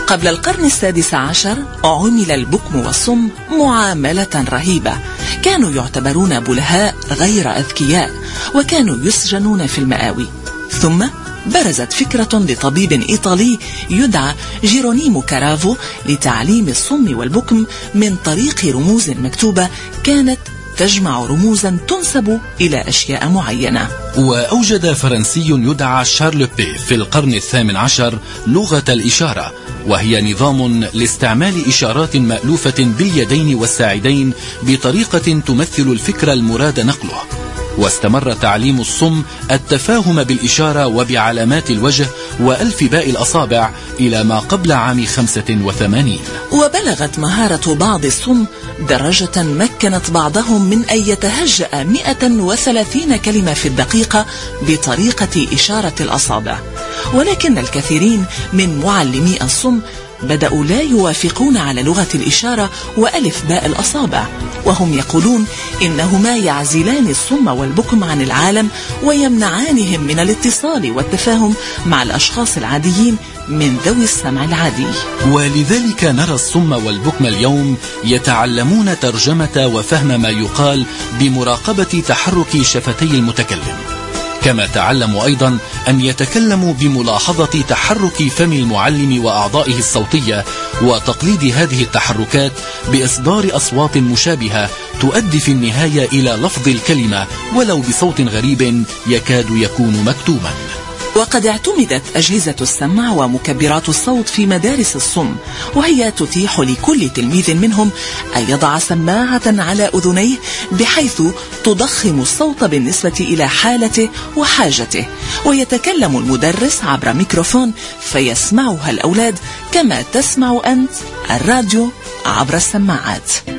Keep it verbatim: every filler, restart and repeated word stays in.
قبل القرن السادس عشر عُمل البكم والصم معاملة رهيبة. كانوا يعتبرون بلهاء غير أذكياء، وكانوا يسجنون في المآوي. ثم برزت فكرة لطبيب إيطالي يدعى جيرونيمو كارافو لتعليم الصم والبكم من طريق رموز مكتوبة كانت تجمع رموزا تنسب إلى أشياء معينة. وأوجد فرنسي يدعى شارل بي في القرن الثامن عشر لغة الإشارة، وهي نظام لاستعمال إشارات مألوفة باليدين والساعدين بطريقة تمثل الفكر المراد نقله. واستمر تعليم الصم التفاهم بالإشارة وبعلامات الوجه وألف باء الأصابع إلى ما قبل عام خمسة وثمانين. وبلغت مهارة بعض الصم درجة مكنت بعضهم من أن يتهجأ مئة وثلاثين كلمة في الدقيقة بطريقة إشارة الأصابع. ولكن الكثيرين من معلمي الصم بدأوا لا يوافقون على لغة الإشارة وألف باء الأصابع، وهم يقولون إنهما يعزلان الصم والبكم عن العالم ويمنعانهم من الاتصال والتفاهم مع الأشخاص العاديين من ذوي السمع العادي. ولذلك نرى الصم والبكم اليوم يتعلمون ترجمة وفهم ما يقال بمراقبة تحرك شفتي المتكلم، كما تعلموا أيضا أن يتكلموا بملاحظة تحرك فم المعلم وأعضائه الصوتية وتقليد هذه التحركات بإصدار أصوات مشابهة تؤدي في النهاية إلى لفظ الكلمة ولو بصوت غريب يكاد يكون مكتوما. وقد اعتمدت أجهزة السمع ومكبرات الصوت في مدارس الصم، وهي تتيح لكل تلميذ منهم أن يضع سماعة على أذنيه بحيث تضخم الصوت بالنسبة إلى حالته وحاجته، ويتكلم المدرس عبر ميكروفون فيسمعها الأولاد كما تسمع أنت الراديو عبر السماعات.